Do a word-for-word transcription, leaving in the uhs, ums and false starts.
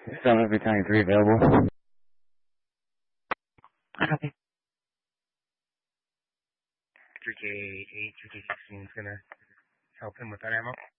Summit Battalion three available. Copy. three K eight, three K sixteen is gonna help him with that ammo.